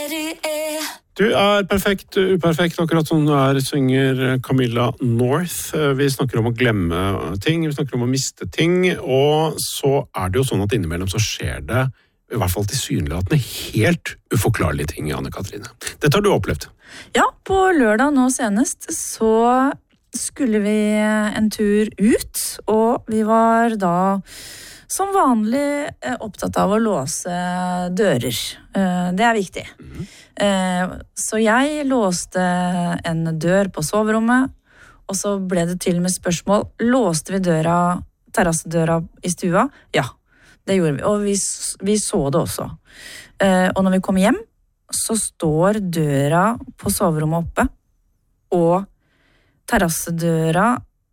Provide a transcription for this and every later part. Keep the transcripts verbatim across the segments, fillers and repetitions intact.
Du er perfekt, uperfekt, akkurat som du er, synger Camilla North. Vi snakker om å glemme ting, vi snakker om å miste ting, og så er det jo sånn at innimellom så skjer det, i hvert fall tilsynelatende, helt uforklarlige ting, Anne-Katrine. Dette har du opplevd. Ja, på lørdag nå senest så skulle vi en tur ut, og vi var da som vanlig opptatt av å låse dører. Det er viktig. Mm. Så jeg låste en dør på soverommet, og så ble det til med spørsmål. Låste vi døra, terrassedøra i stua? Ja, det gjorde vi. Og vi, vi så det også. Og når vi kom hjem, så står døra på soverommet oppe, og terrassedøra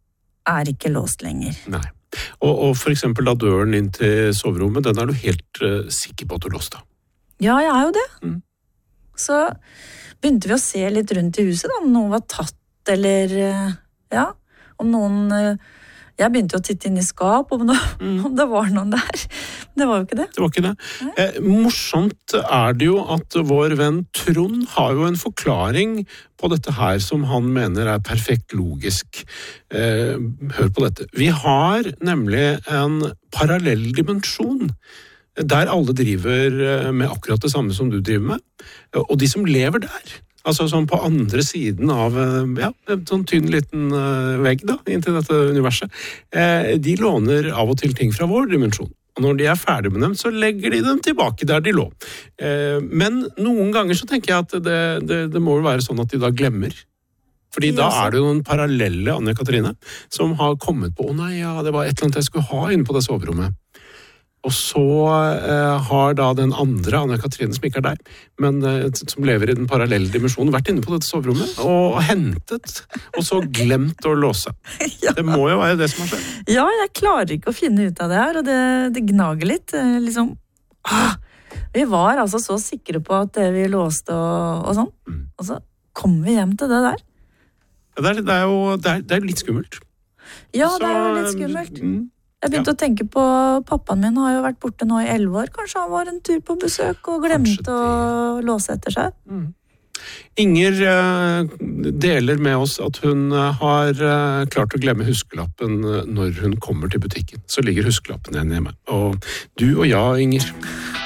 er ikke låst lenger. Nei. Og, og for eksempel da døren inn til soverommet, den er du helt uh, sikker på at du låste? Ja, jeg er jo det. Mm. Så begynte vi å se litt rundt i huset da, om noen var tatt, eller uh, ja, om noen... Uh, jeg begynte jo å titte inn i skap, om det, mm. om det var noen der. Det var jo ikke det. Det var ikke det. Eh, morsomt er det jo at vår venn Trond har jo en forklaring på dette her som han mener er perfekt logisk. Eh, hør på dette. Vi har nemlig en parallell dimensjon der alle driver med akkurat det samme som du driver med, og de som lever der, altså sånn på andre siden av ja, en sånn tynn liten vegg da, inntil dette universet, eh, de låner av og til ting fra vår dimensjon. Og når de er ferdige med dem, så legger de dem tilbake der de lå. Eh, men noen ganger så tenker jeg at det, det, det må jo være sånn at de da glemmer. Fordi da er det jo noen parallelle, Anne-Katrine, som har kommet på, å nei, ja, det var et eller annet jeg skulle ha inne på det soverommet. Og så eh, har da den andre, Anne-Katrine, som ikke er der, men eh, som lever i den parallelle dimensjonen, vært inne på dette soverommet og hentet, og så glemt å låse. Ja. Det må jo være det som har skjedd. Ja, jeg klarer ikke å finne ut av det her, og det, det gnager litt. Liksom, ah, vi var altså så sikre på at det vi låste og, og sånn, mm. og så kom vi hjem til det der. Ja, det, er, det er jo det er, det er litt skummelt. Ja, så, det er jo litt skummelt. Mm. Jeg begynte ja. å tenke på, pappaen min har jo vært borte nå i elleve år. Kanskje han var en tur på besøk og glemte å låse etter seg. Mm. Inger uh, deler med oss at hun uh, har uh, klart å glemme huskelappen uh, når hun kommer til butikken. Så ligger huskelappen igjen hjemme. Og du og jeg, Inger.